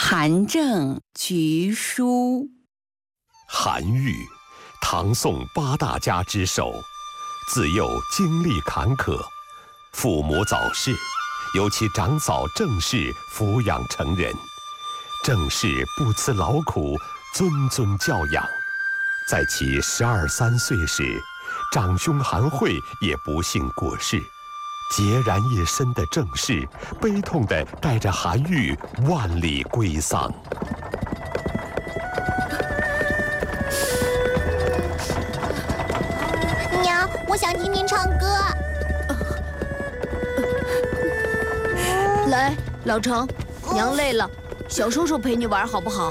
韩正橘书。 韩愈，唐宋8大家之首，自幼经历坎坷，父母早逝，由其长嫂郑氏抚养成人。郑氏不辞劳苦，谆谆教养。在其12、13岁时，长兄韩惠也不幸过世。孑然一身的郑氏悲痛地带着韩愈万里归丧。 娘，我想听您唱歌。 来，老程，娘累了，小叔叔陪你玩好不好？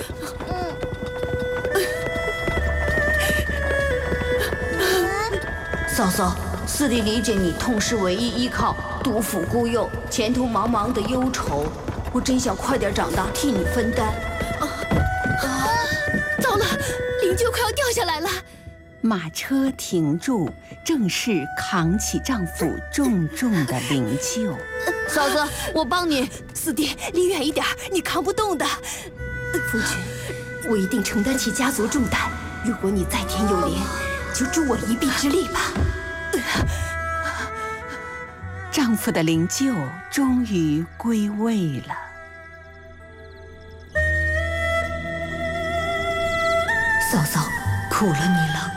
嫂嫂，四弟理解你痛失唯一依靠，独抚孤幼，前途茫茫的忧愁。我真想快点长大，替你分担。 糟了，灵柩快要掉下来了！ 马车停住，郑氏扛起丈夫重重的灵柩。 嫂子，我帮你。 四弟，离远一点，你扛不动的。 夫君，我一定承担起家族重担。如果你在天有灵，就助我一臂之力吧。 丈夫的灵柩终于归位了。 嫂嫂，苦了你了。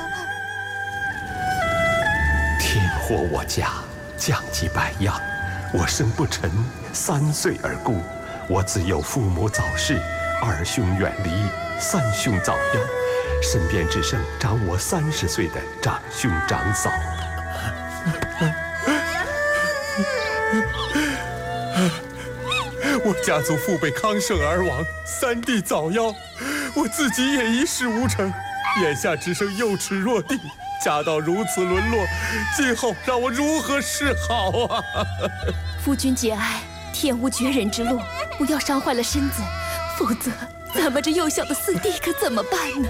天祸我家，将及百样。我生不臣，3岁而孤。我自幼父母早逝，2兄远离，3兄早夭，身边只剩长我30岁的长兄长嫂。 我家族父辈康盛而亡，3弟早夭，我自己也一事无成，眼下只剩幼齿弱弟，家道如此沦落，今后让我如何是好啊？ 夫君节哀，天无绝人之路，不要伤坏了身子，否则咱们这幼小的四弟可怎么办呢？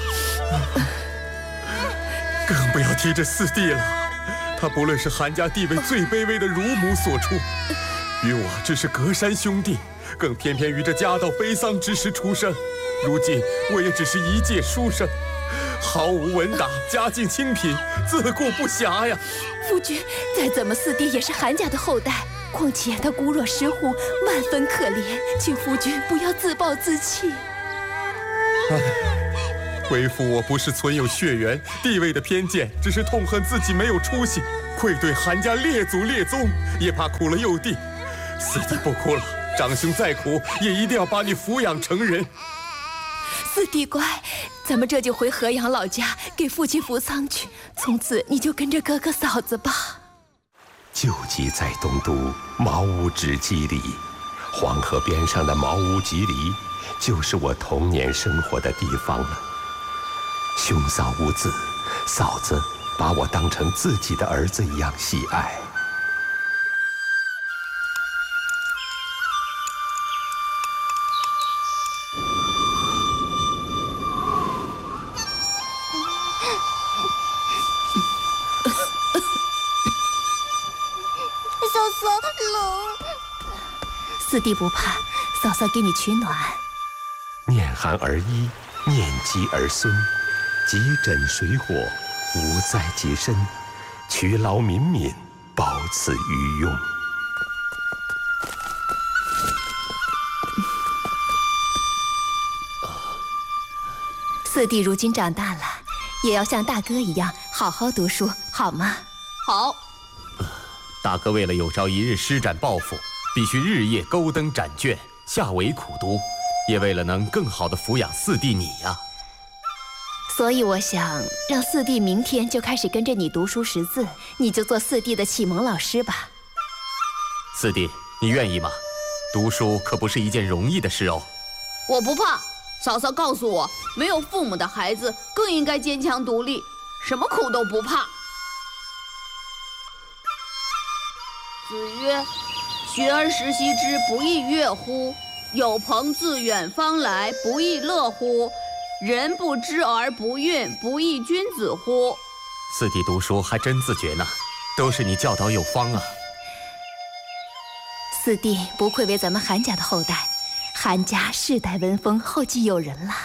更不要提这四弟了，他不论是韩家地位最卑微的乳母所出，与我只是隔山兄弟，更偏偏于这家道悲丧之时出生。如今我也只是一介书生，毫无文达，家境清贫，自顾不暇呀。 夫君，再怎么四弟也是韩家的后代，况且他孤弱失户，万分可怜，请夫君不要自暴自弃。 为父我不是存有血缘地位的偏见，只是痛恨自己没有出息，愧对韩家列祖列宗，也怕苦了幼弟。四弟不哭了，长兄再苦也一定要把你抚养成人。 四弟乖，咱们这就回河阳老家给父亲扶丧去，从此你就跟着哥哥嫂子吧。 旧籍在东都茅屋直基里，黄河边上的茅屋集里，就是我童年生活的地方了。兄嫂无子，嫂子把我当成自己的儿子一样喜爱。 嫂嫂冷。 四弟不怕，嫂嫂给你取暖。 念寒而衣，念饥而孙，急诊水火，无灾及身，劬劳敏敏，保此余用。 四弟如今长大了，也要像大哥一样好好读书，好吗？ 好。 大哥为了有朝一日施展抱负，必须日夜勾灯展卷，下围苦读，也为了能更好地抚养四弟你呀。 所以我想让四弟明天就开始跟着你读书识字，你就做四弟的启蒙老师吧。 四弟，你愿意吗？读书可不是一件容易的事哦。 我不怕，嫂嫂告诉我，没有父母的孩子更应该坚强独立，什么苦都不怕。子曰：学而时习之，不亦乐乎？有朋自远方来，不亦乐乎？人不知而不愠，不亦君子乎？ 四弟读书还真自觉呢，都是你教导有方啊。 四弟不愧为咱们韩家的后代， 韩家世代闻风，后继有人了。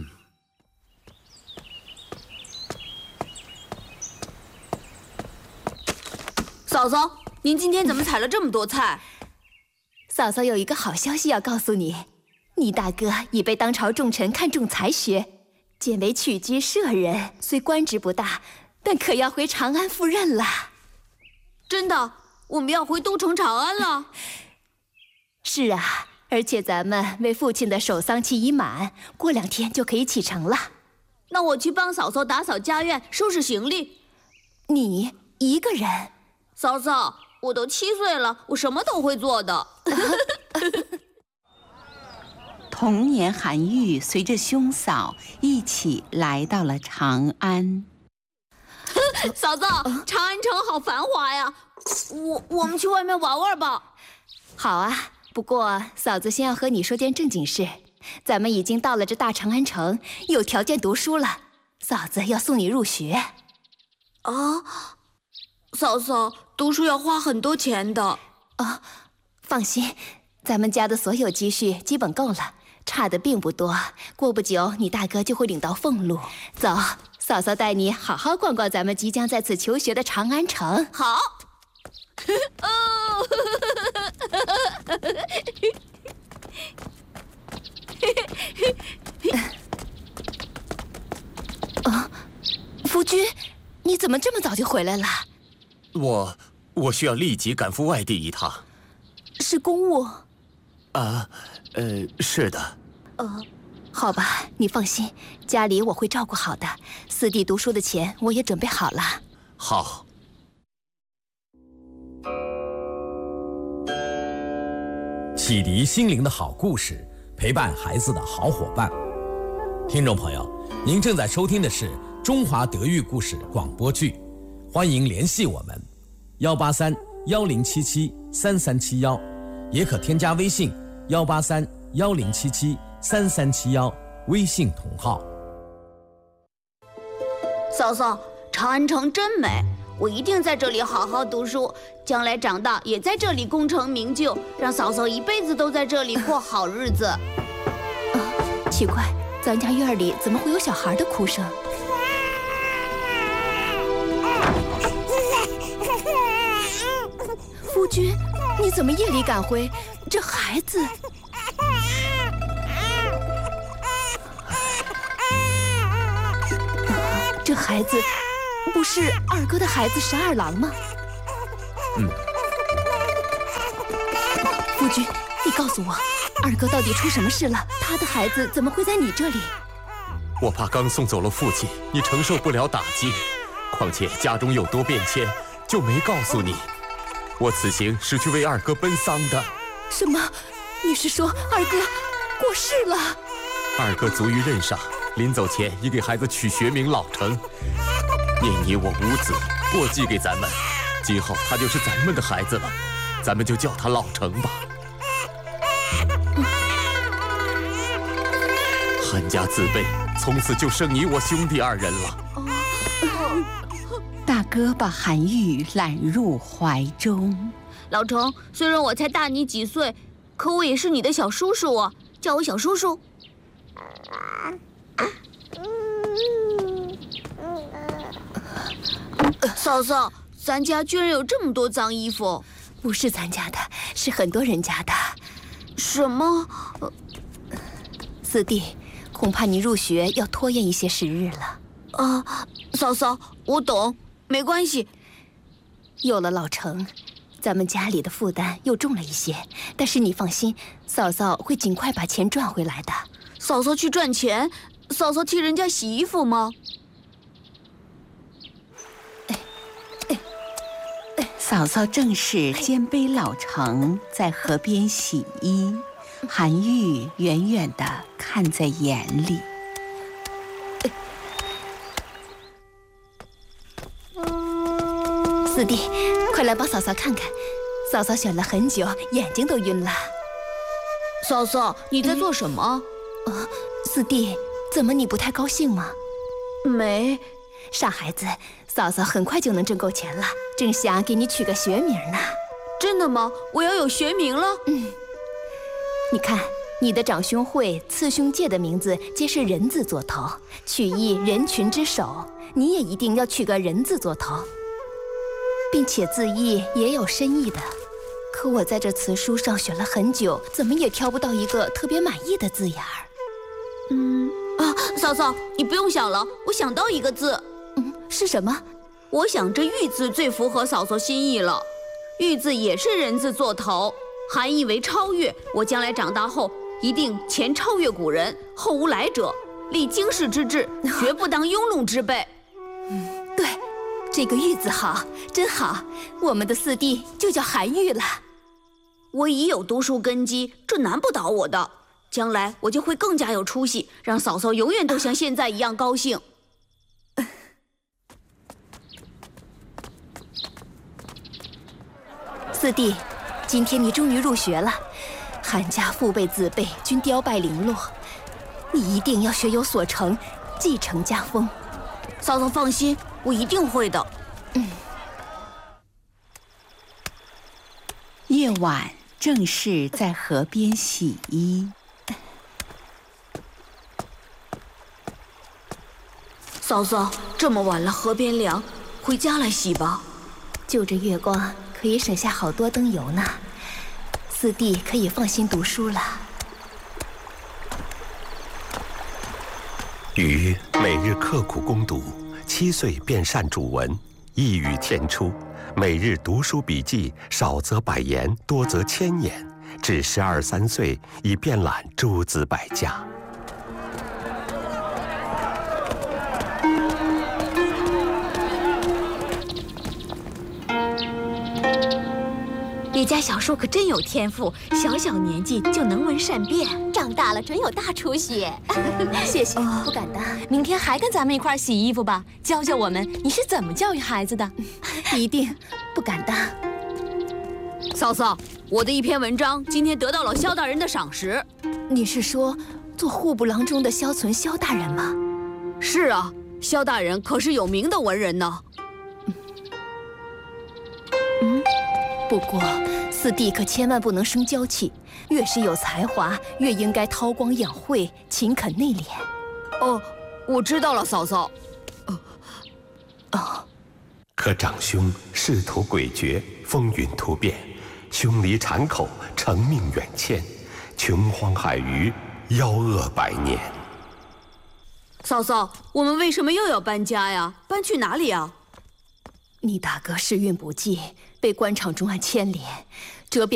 嫂嫂，您今天怎么采了这么多菜？ 嫂嫂有一个好消息要告诉你，你大哥已被当朝重臣看中才学，荐为曲居舍人，虽官职不大，但可要回长安赴任了。 真的？我们要回都城长安了？ 是啊，而且咱们为父亲的守丧期已满，过2天就可以启程了。 那我去帮嫂嫂打扫家院，收拾行李。 你一个人？ 嫂嫂，我都7岁了，我什么都会做的。 同年，韩愈随着兄嫂一起来到了长安。 嫂嫂，长安城好繁华呀，我们去外面玩玩吧。 好啊，不过嫂子先要和你说件正经事，咱们已经到了这大长安城，有条件读书了，嫂子要送你入学。 啊，嫂嫂，读书要花很多钱的。 哦，放心，咱们家的所有积蓄基本够了，差的并不多。过不久，你大哥就会领到俸禄。走，嫂嫂带你好好逛逛咱们即将在此求学的长安城。 好。 夫君，你怎么这么早就回来了？ 我需要立即赶赴外地一趟。 是公务？ 是的。 好吧，你放心，家里我会照顾好的。四弟读书的钱我也准备好了。 好。 启迪心灵的好故事，陪伴孩子的好伙伴。听众朋友，您正在收听的是中华德育故事广播剧，欢迎联系我们183-1077-3371，也可添加微信183-1077-3371，微信同号。 嫂嫂，长安城真美，我一定在这里好好读书，将来长大也在这里功成名就，让嫂嫂一辈子都在这里过好日子。 奇怪，咱家院里怎么会有小孩的哭声？夫君，你怎么夜里赶回？这孩子……这孩子不是二哥的孩子沈二郎吗？夫君，你告诉我，二哥到底出什么事了？他的孩子怎么会在你这里？ 我怕刚送走了父亲，你承受不了打击。况且家中有多变迁，就没告诉你。我此行是去为二哥奔丧的。 什么？你是说二哥过世了？ 二哥卒于任上，临走前也给孩子取学名老成，念你我无子，过继给咱们。今后他就是咱们的孩子了，咱们就叫他老成吧。韩家自备，从此就剩你我兄弟2人了。 大哥把韩愈揽入怀中。 老成，虽然我才大你几岁，可我也是你的小叔叔啊，叫我小叔叔。嫂嫂，咱家居然有这么多脏衣服。 不是咱家的，是很多人家的。 什么？ 四弟，恐怕你入学要拖延一些时日了。 嫂嫂，我懂，没关系。 有了老成，咱们家里的负担又重了一些，但是你放心，嫂嫂会尽快把钱赚回来的。 嫂嫂去赚钱？嫂嫂替人家洗衣服吗？ 嫂嫂正是肩背老成在河边洗衣，韩愈远远地看在眼里。 四弟，快来帮嫂嫂看看，嫂嫂选了很久，眼睛都晕了。 嫂嫂，你在做什么？ 四弟，怎么你不太高兴吗？ 没， 傻孩子，嫂嫂很快就能挣够钱了，正想给你取个学名呢。 真的吗？我要有学名了？ 你看， 你的长兄会、次兄介的名字皆是人字做头，取意人群之首，你也一定要取个人字做头，并且字义也有深意的。可我在这词书上选了很久，怎么也挑不到一个特别满意的字眼儿。 嫂嫂，你不用想了，我想到一个字。 是什么？ 我想这玉字最符合嫂嫂心意了。玉字也是人字做头，含义为超越。我将来长大后，一定前超越古人，后无来者，立经世之志，绝不当庸碌之辈。 对，这个玉字好，真好。我们的四弟就叫韩愈了。 我已有读书根基，这难不倒我的。将来我就会更加有出息，让嫂嫂永远都像现在一样高兴。 四弟，今天你终于入学了，韩家父辈子辈均凋败零落，你一定要学有所成，继承家风。 嫂嫂放心，我一定会的。 夜晚，正是在河边洗衣。 嫂嫂，这么晚了，河边凉，回家来洗吧。 就着月光，可以省下好多灯油呢。四弟可以放心读书了。 禹每日刻苦攻读，7岁便善主文，一语天出。每日读书笔记，少则100言，多则1000言。至12、13岁，已遍览诸子百家。 你家小树可真有天赋，小小年纪就能文善辩， 长大了准有大出息。 谢谢，不敢当。 明天还跟咱们一块洗衣服吧，教教我们你是怎么教育孩子的。 一定，不敢当。 嫂嫂，我的一篇文章今天得到了萧大人的赏识。 你是说做户部郎中的萧存萧大人吗？ 是啊，萧大人可是有名的文人呢。 不过四弟可千万不能生娇气，越是有才华，越应该韬光养晦，勤恳内敛。 哦，我知道了，嫂嫂。 可长兄仕途诡谲，风云突变，凶离缠口，成命远迁，穷荒海鱼，夭厄100年。 嫂嫂，我们为什么又要搬家呀？搬去哪里啊？ 你大哥时运不济，被官场重案牵连，这便